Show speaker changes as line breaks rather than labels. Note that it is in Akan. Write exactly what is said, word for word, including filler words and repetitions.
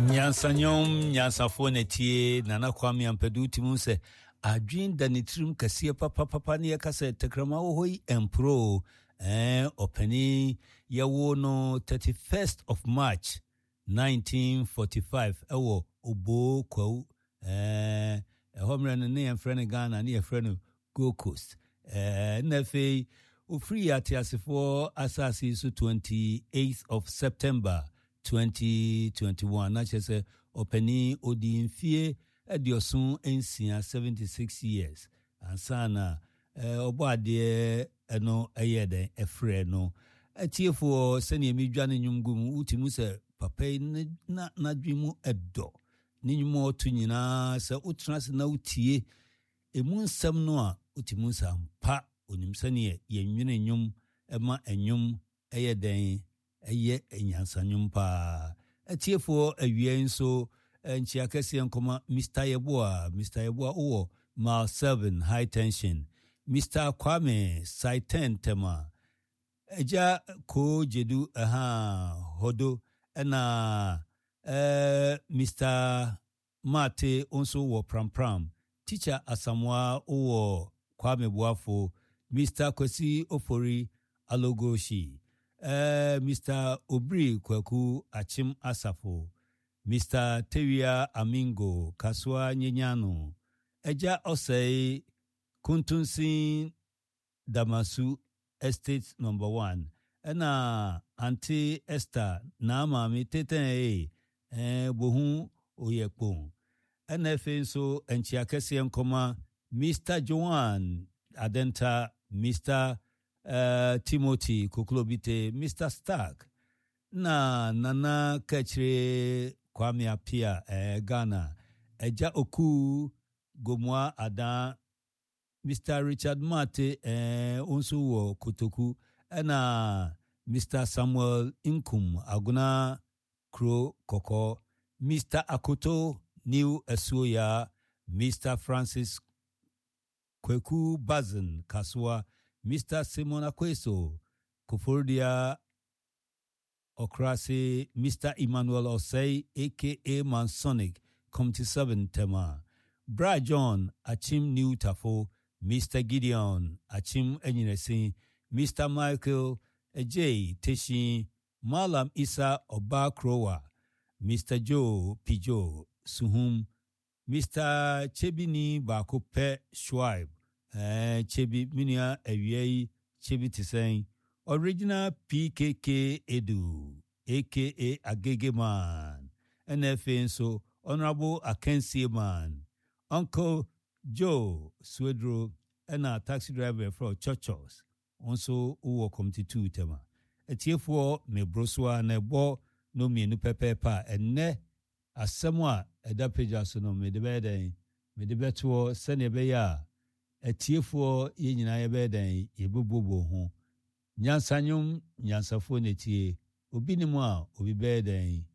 Nyansanyom nyansafo netie Nana Kwame Ampadu timu se adwin da ne tirim kase papa papa ne yakasa tekrama wo hoi empro eh opani yawo no thirty-first of March nineteen forty-five ewo obo kwa eh ehomre ne ne enfrene Ghana ne enfrene Gold Coast eh nafe ofri atiasefo asasi so twenty-eighth of September twenty twenty-one na chese openi odi mfie ediosun ensia seventy-six years ansana eh obo ade eno eyeden efre no atiefo sene medwane nyumgum utimu se papa na na dwimu edo ninyumo otu nyina se utrase na utie emu nsam no a utimu nsampa onimsane yenwene nyum ema enyum eyeden eye enyansanyum pa atiefo awie nso enchia kese nkoma Mister Yeboa Mister Yeboa owo mile seven high tension Mister Kwame Saiten tema eja ko jedu aha hodo na eh Mister Mate onso wo pram pram teacher Asamoah owo Kwame Boafo Mister Kwesi Ofori Alogoshi Uh, Mister Obri Kwaku Achim Asafo Mister Tewia Amingo Kaswa Nyenyano Eja Osei Kuntunsin Damasu Estate number one Ena Auntie Esther Nama mi teten e eh, Bohun Oyekpon Ena efenso Enchiakesi Enkoma Mister Joan Adenta Mister Uh, Timothy Kuklobite Mister Stark na Nana Kachre Kwame Apia eh, Ghana Eja Oku Gomwa Ada Mister Richard Mate eh, onso wo Kotoku ena Mister Samuel Inkum Aguna Kro Koko Mister Akoto New Esuya Mister Francis Kweku Bazen Kaswa Mister Simon Akweso, Kufordia Okrasi, Mister Emmanuel Osei, a k a. Mansonic, Committee seven Tema, Bra John, Achim New Tafo, Mister Gideon, Achim Enyinesi, Mister Michael, Ejay Teshi, Malam Isa Oba Krowa, Mister Joe Pijo, Suhum, Mister Chebini Bakope Schwaib, Eh, Chebi Minia Ewiei Chebi Tiseng Original P K K Edu A K A Agege Man N F A so Honorable Akensi Man Uncle Joe Swedro and a taxi driver for Chochos also Uwo Committee two Tema Etiefo me broswa na bo no mienu pepepa enne asemwa edapeja so no me de beden me de beto sene beya etiefo ye nyina ye beden ye bobobo ho nyansanyum nyansafo netie obi ni mu a obi beden